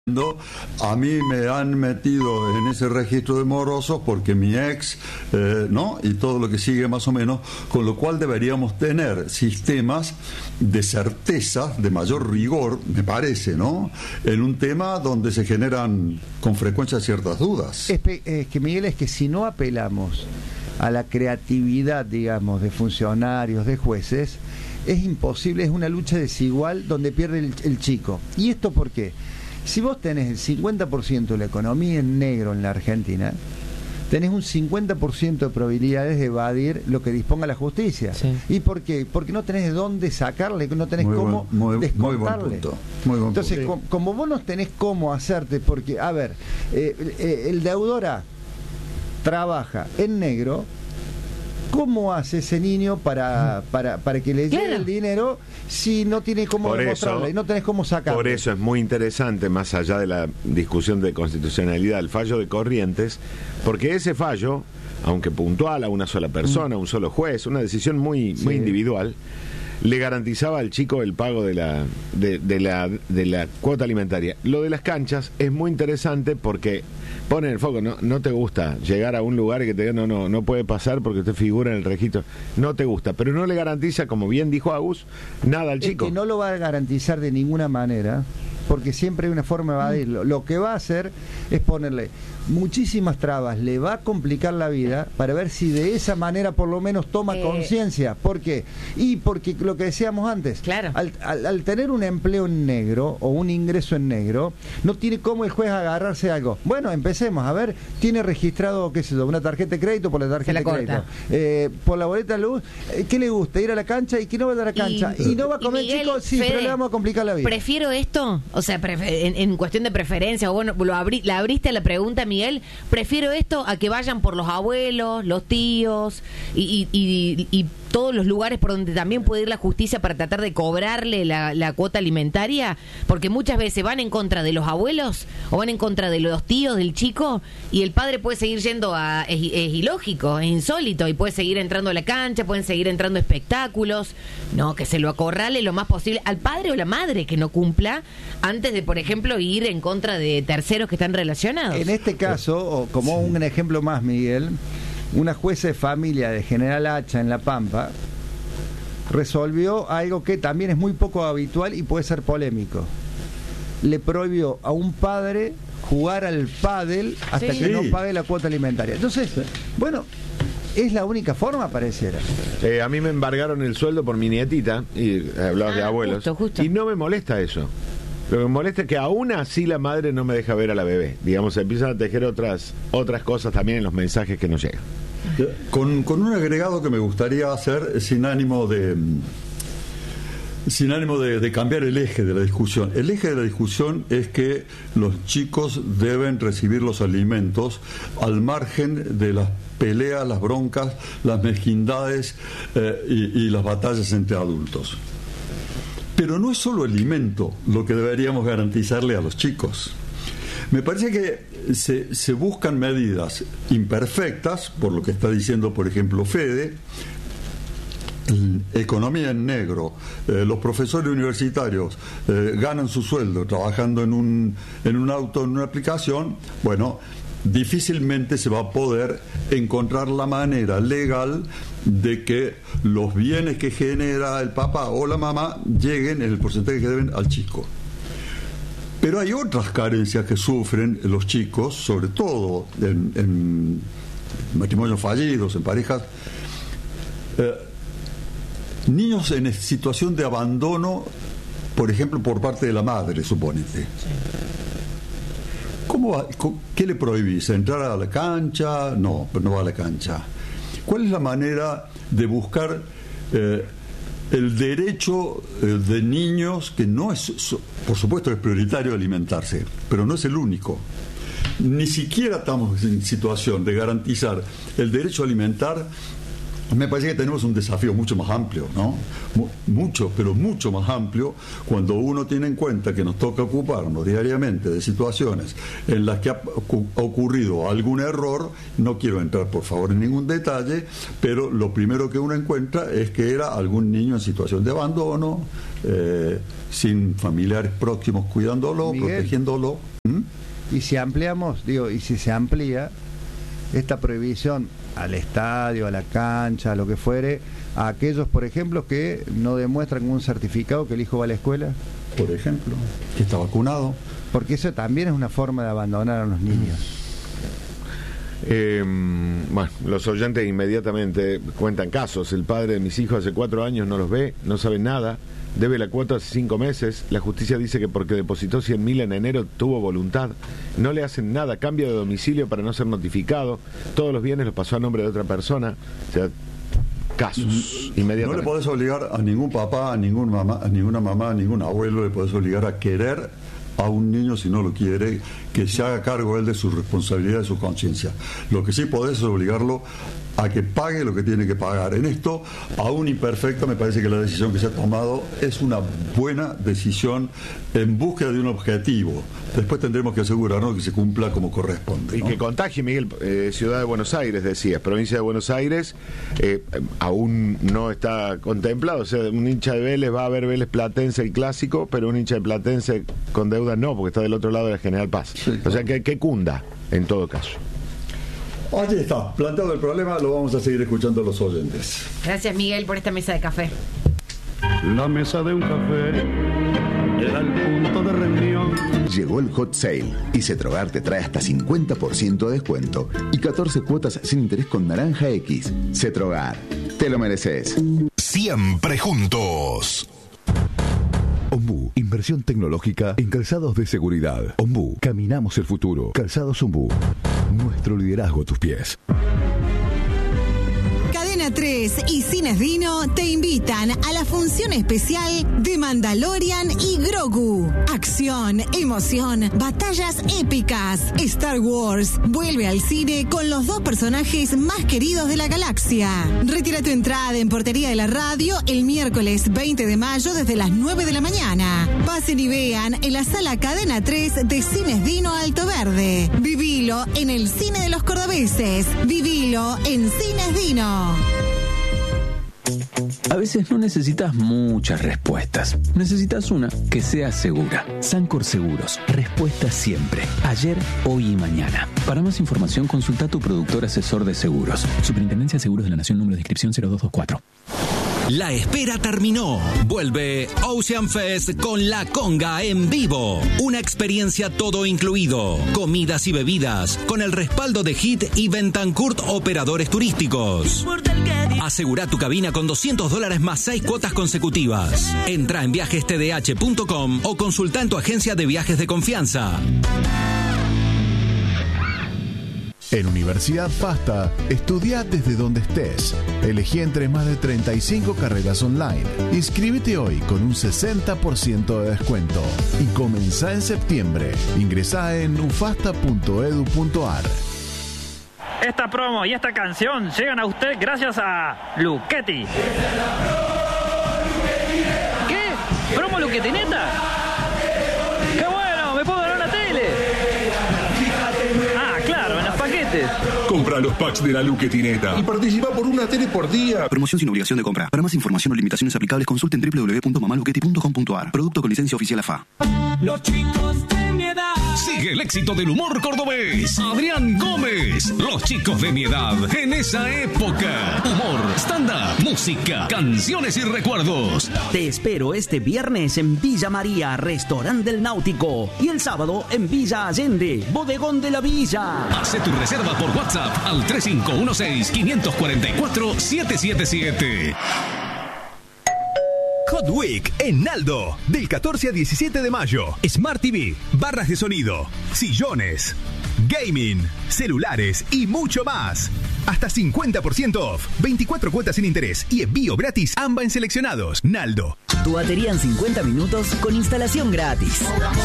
A mí me han metido en ese registro de morosos porque mi ex, ¿no? Y todo lo que sigue más o menos, con lo cual deberíamos tener sistemas de certeza, de mayor rigor, me parece, ¿no? En un tema donde se generan con frecuencia ciertas dudas. Es que Miguel, es que si no apelamos a la creatividad, digamos, de funcionarios, de jueces, es imposible, es una lucha desigual donde pierde el chico. ¿Y esto por qué? Si vos tenés el 50% de la economía en negro en la Argentina, tenés un 50% de probabilidades de evadir lo que disponga la justicia. Sí. ¿Y por qué? Porque no tenés de dónde sacarle, no tenés cómo descontarle. Muy buen punto. Entonces, como vos no tenés cómo hacerte, porque, a ver, el deudor A trabaja en negro, ¿cómo hace ese niño para que le llegue el dinero si no tiene cómo demostrarle y no tenés cómo sacarlo? Por eso es muy interesante, más allá de la discusión de constitucionalidad, el fallo de Corrientes, porque ese fallo, aunque puntual a una sola persona, un solo juez, una decisión muy individual, le garantizaba al chico el pago de la cuota alimentaria. Lo de las canchas es muy interesante porque pone el foco, no te gusta llegar a un lugar y que te digan no puede pasar porque usted figura en el registro, no te gusta, pero no le garantiza, como bien dijo Agus, nada al chico. Es que no lo va a garantizar de ninguna manera, porque siempre hay una forma de evadirlo. Lo que va a hacer es ponerle muchísimas trabas, le va a complicar la vida para ver si de esa manera por lo menos toma conciencia. ¿Por qué? Y porque lo que decíamos antes, claro. al tener un empleo en negro o un ingreso en negro, no tiene cómo el juez agarrarse a algo. Bueno, empecemos, a ver, tiene registrado, qué sé yo, una tarjeta de crédito por la tarjeta de crédito, por la boleta de luz, ¿qué le gusta? Ir a la cancha y que no va a la cancha. Y no va a comer, Miguel, chicos, sí, Fede, pero le vamos a complicar la vida. Prefiero esto, o sea, en cuestión de preferencia, o bueno, la abriste la pregunta, Miguel, prefiero esto a que vayan por los abuelos, los tíos y todos los lugares por donde también puede ir la justicia para tratar de cobrarle la cuota alimentaria, porque muchas veces van en contra de los abuelos o van en contra de los tíos del chico y el padre puede seguir yendo es ilógico, es insólito, y puede seguir entrando a la cancha, pueden seguir entrando a espectáculos. No, que se lo acorrale lo más posible al padre o la madre que no cumpla antes de, por ejemplo, ir en contra de terceros que están relacionados. En este caso, o como un ejemplo más, Miguel, una jueza de familia de General Hacha en La Pampa resolvió algo que también es muy poco habitual y puede ser polémico. Le prohibió a un padre jugar al pádel hasta que no pague la cuota alimentaria. Entonces, bueno, es la única forma, pareciera. A mí me embargaron el sueldo por mi nietita, y hablabas de abuelos, justo. Y no me molesta eso. Lo que me molesta es que aún así la madre no me deja ver a la bebé. Digamos, se empiezan a tejer otras cosas también en los mensajes que nos llegan. Con un agregado que me gustaría hacer sin ánimo de cambiar el eje de la discusión. El eje de la discusión es que los chicos deben recibir los alimentos al margen de las peleas, las broncas, las mezquindades y las batallas entre adultos. Pero no es solo el alimento lo que deberíamos garantizarle a los chicos. Me parece que se buscan medidas imperfectas, por lo que está diciendo, por ejemplo, Fede, economía en negro, los profesores universitarios ganan su sueldo trabajando en un auto, en una aplicación. Bueno, difícilmente se va a poder encontrar la manera legal de que los bienes que genera el papá o la mamá lleguen en el porcentaje que deben al chico. Pero hay otras carencias que sufren los chicos, sobre todo en matrimonios fallidos, en parejas, niños en situación de abandono, por ejemplo, por parte de la madre, suponete. ¿Qué le prohibís? ¿Entrar a la cancha? No, pero no va a la cancha. ¿Cuál es la manera de buscar el derecho de niños, que no es, por supuesto, es prioritario alimentarse, pero no es el único? Ni siquiera estamos en situación de garantizar el derecho a alimentar. Me parece que tenemos un desafío mucho más amplio, ¿no? Pero mucho más amplio, cuando uno tiene en cuenta que nos toca ocuparnos diariamente de situaciones en las que ha ocurrido algún error. No quiero entrar, por favor, en ningún detalle, pero lo primero que uno encuentra es que era algún niño en situación de abandono, sin familiares próximos cuidándolo, Miguel, protegiéndolo. Y si ampliamos, y si se amplía esta prohibición al estadio, a la cancha, a lo que fuere, a aquellos, por ejemplo, que no demuestran un certificado que el hijo va a la escuela, por ejemplo, que está vacunado. Porque eso también es una forma de abandonar a los niños. Bueno, los oyentes inmediatamente cuentan casos. El padre de mis hijos hace 4 años no los ve, no sabe nada, debe la cuota hace 5 meses. La justicia dice que porque depositó 100.000 en enero tuvo voluntad. No le hacen nada, cambia de domicilio para no ser notificado. Todos los bienes los pasó a nombre de otra persona. O sea, casos inmediatamente. No le podés obligar a ningún papá, a ninguna mamá, a ningún abuelo, le podés obligar a querer a un niño si no lo quiere, que se haga cargo él de su responsabilidad, de su conciencia. Lo que sí podés es obligarlo a que pague lo que tiene que pagar. En esto, aún imperfecta, me parece que la decisión que se ha tomado es una buena decisión en búsqueda de un objetivo. Después tendremos que asegurarnos que se cumpla como corresponde, ¿no? Y que contagie, Miguel. Ciudad de Buenos Aires, decías, provincia de Buenos Aires, aún no está contemplado. O sea, un hincha de Vélez va a ver Vélez Platense, el clásico, pero un hincha de Platense con deuda no, porque está del otro lado de la General Paz. Sí, claro. O sea, que cunda, en todo caso. Allí está, planteado el problema, lo vamos a seguir escuchando a los oyentes. Gracias, Miguel, por esta mesa de café. La mesa de un café era el punto de reunión. Llegó el Hot Sale y Cetrogar te trae hasta 50% de descuento y 14 cuotas sin interés con Naranja X. Cetrogar, te lo mereces. Siempre juntos. Ombú, inversión tecnológica en calzados de seguridad. Ombú, caminamos el futuro. Calzados Ombú, nuestro liderazgo a tus pies. Cadena 3 y Cines Dino te invitan a la función especial de Mandalorian y Grogu. Acción, emoción, batallas épicas. Star Wars vuelve al cine con los 2 personajes más queridos de la galaxia. Retira tu entrada en Portería de la Radio el miércoles 20 de mayo desde las 9 de la mañana. Pasen y vean en la sala Cadena 3 de Cines Dino Alto Verde. Vivilo en el cine de los cordobeses. Vivilo en Cines Dino. A veces no necesitas muchas respuestas. Necesitas una que sea segura. Sancor Seguros. Respuesta siempre. Ayer, hoy y mañana. Para más información, consulta a tu productor asesor de seguros. Superintendencia de Seguros de la Nación, número de inscripción 0224. La espera terminó. Vuelve Ocean Fest con La Conga en vivo. Una experiencia todo incluido. Comidas y bebidas con el respaldo de HIT y Bentancourt Operadores Turísticos. Asegura tu cabina con $200 más 6 cuotas consecutivas. Entra en viajestdh.com o consulta en tu agencia de viajes de confianza. En Universidad FASTA, estudia desde donde estés. Elegí entre más de 35 carreras online. Inscríbete hoy con un 60% de descuento. Y comenzá en septiembre. Ingresá en ufasta.edu.ar. Esta promo y esta canción llegan a usted gracias a Luchetti. ¿Qué? ¿Promo Luchetti neta? ¡Qué bueno! ¡Me puedo ganar una tele! Ah, claro, en los paquetes. Compra los packs de la Luchetineta y participa por una tele por día. Promoción sin obligación de compra. Para más información o limitaciones aplicables, consulten www.mamaluchetti.com.ar. Producto con licencia oficial AFA. Los chicos de mi edad. Sigue el éxito del humor cordobés. Adrián Gómez. Los chicos de mi edad en esa época. Humor, stand-up, música, canciones y recuerdos. Te espero este viernes en Villa María, Restaurante del Náutico. Y el sábado en Villa Allende, Bodegón de la Villa. Hace tu reserva por WhatsApp al 3516-544-777. Hot Week en Naldo, del 14 al 17 de mayo. Smart TV, barras de sonido, sillones, gaming, celulares y mucho más. Hasta 50% off, 24 cuotas sin interés y envío gratis AMBA en seleccionados. Naldo. Tu batería en 50 minutos con instalación gratis.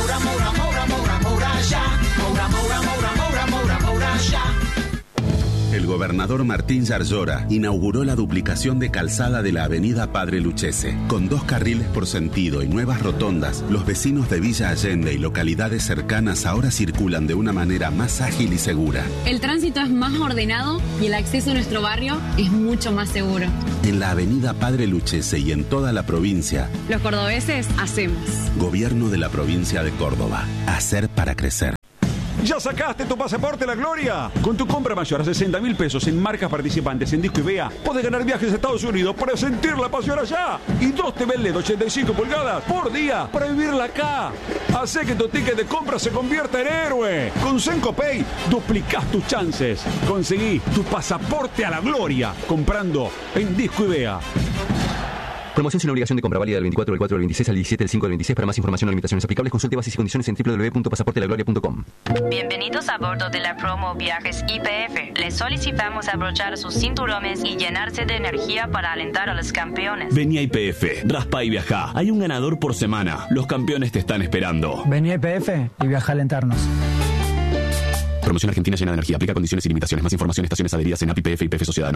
El gobernador Martín Yarlora inauguró la duplicación de calzada de la avenida Padre Lucchese. Con 2 carriles por sentido y nuevas rotondas, los vecinos de Villa Allende y localidades cercanas ahora circulan de una manera más ágil y segura. El tránsito es más ordenado y el acceso a nuestro barrio es mucho más seguro. En la avenida Padre Lucchese y en toda la provincia, los cordobeses hacemos. Gobierno de la provincia de Córdoba. Hacer para crecer. ¿Ya sacaste tu pasaporte a la gloria? Con tu compra mayor a 60.000 pesos en marcas participantes en Disco y Vea, podés ganar viajes a Estados Unidos para sentir la pasión allá. Y 2 TV LED 85 pulgadas por día para vivirla acá. Hacé que tu ticket de compra se convierta en héroe. Con SencoPay duplicás tus chances. Conseguí tu pasaporte a la gloria comprando en Disco y Vea. Promoción sin obligación de compra, válida del 24 del 4 del 26 al 17 del 5 del 26. Para más información o limitaciones aplicables, consulte bases y condiciones en www.pasaportelagloria.com. Bienvenidos a bordo de la promo Viajes YPF. Les solicitamos abrochar sus cinturones y llenarse de energía para alentar a los campeones. Vení a YPF, raspa y viajá. Hay un ganador por semana. Los campeones te están esperando. Vení a YPF y viaja a alentarnos. Promoción argentina llena de energía. Aplica condiciones y limitaciones. Más información, estaciones adheridas en API, YPF y YPF Sociedad Anónima.